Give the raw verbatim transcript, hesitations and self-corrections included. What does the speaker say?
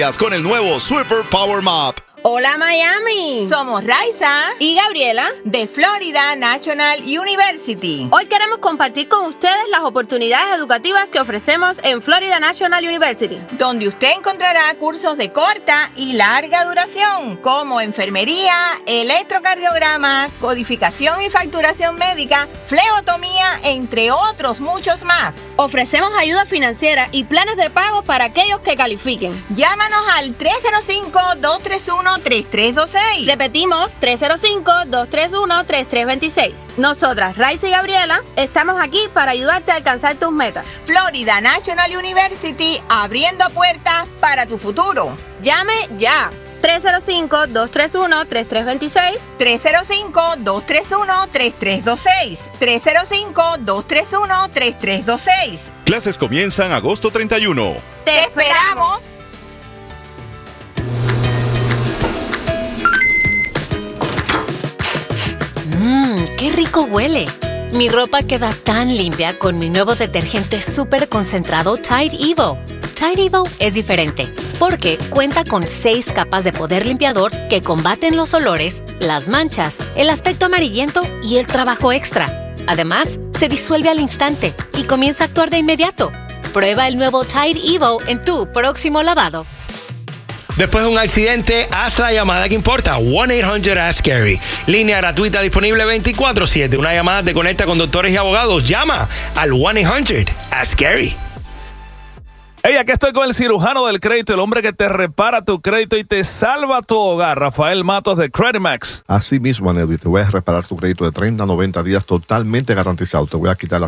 Con el nuevo Swiffer Power Mop. Hola Miami, somos Raiza y Gabriela de Florida National University. Hoy queremos compartir con ustedes las oportunidades educativas que ofrecemos en Florida National University, donde usted encontrará cursos de corta y larga duración como enfermería, electrocardiograma, codificación y facturación médica, flebotomía, entre otros muchos más. Ofrecemos ayuda financiera y planes de pago para aquellos que califiquen. Llámanos al tres cero cinco, dos tres uno, tres tres dos seis. Repetimos, tres cero cinco, dos tres uno, tres tres dos seis. Nosotras, Raiza y Gabriela, estamos aquí para ayudarte a alcanzar tus metas. Florida National University, abriendo puertas para tu futuro. Llame ya. tres cero cinco, dos tres uno, tres tres dos seis. tres cero cinco, dos tres uno, tres tres dos seis. tres cero cinco, dos tres uno, tres tres dos seis. Clases comienzan agosto treinta y uno. ¡Te esperamos! Mmm, qué rico huele. Mi ropa queda tan limpia con mi nuevo detergente súper concentrado Tide Evo. Tide Evo es diferente porque cuenta con seis capas de poder limpiador que combaten los olores, las manchas, el aspecto amarillento y el trabajo extra. Además, se disuelve al instante y comienza a actuar de inmediato. Prueba el nuevo Tide Evo en tu próximo lavado. Después de un accidente, haz la llamada que importa. one eight hundred ask Gary. Línea gratuita disponible veinticuatro siete. Una llamada te conecta con doctores y abogados. Llama al one eight hundred ask Gary. Hey, aquí estoy con el cirujano del crédito, el hombre que te repara tu crédito y te salva tu hogar, Rafael Matos de CreditMax. Así mismo, Anelio, te voy a reparar tu crédito de treinta a noventa días totalmente garantizado. Te voy a quitar la